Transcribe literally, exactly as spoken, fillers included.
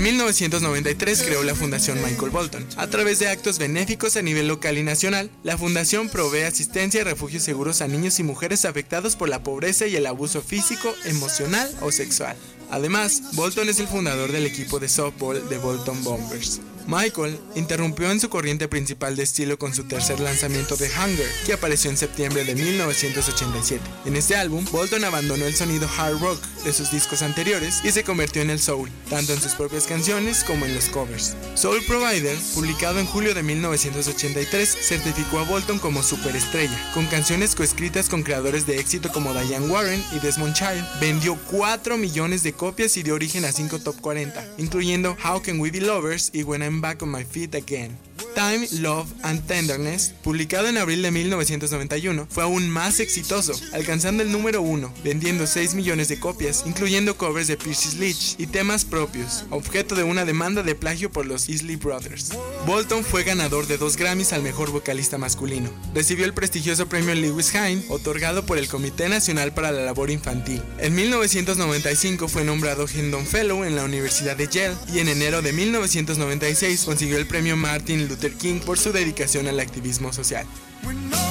En mil novecientos noventa y tres creó la Fundación Michael Bolton. A través de actos benéficos a nivel local y nacional, la fundación provee asistencia y refugios seguros a niños y mujeres afectados por la pobreza y el abuso físico, emocional o sexual. Además, Bolton es el fundador del equipo de softball de Bolton Bombers. Michael interrumpió en su corriente principal de estilo con su tercer lanzamiento de Hunger, que apareció en septiembre de mil novecientos ochenta y siete. En este álbum, Bolton abandonó el sonido hard rock de sus discos anteriores y se convirtió en el soul, tanto en sus propias canciones como en los covers. Soul Provider, publicado en julio de mil novecientos ochenta y tres, certificó a Bolton como superestrella, con canciones coescritas con creadores de éxito como Diane Warren y Desmond Child. Vendió cuatro millones de copias y dio origen a cinco top cuarenta, incluyendo How Can We Be Lovers y When I'm Back on My Feet Again. Time, Love and Tenderness, publicado en abril de mil novecientos noventa y uno, fue aún más exitoso, alcanzando el número uno, vendiendo seis millones de copias, incluyendo covers de Percy Sledge y temas propios, objeto de una demanda de plagio por los Isley Brothers. Bolton fue ganador de dos Grammys al mejor vocalista masculino. Recibió el prestigioso premio Lewis Hine, otorgado por el Comité Nacional para la Labor Infantil. En mil novecientos noventa y cinco fue nombrado Hendon Fellow en la Universidad de Yale y en enero de mil novecientos noventa y seis consiguió el premio Martin Luther King por su dedicación al activismo social.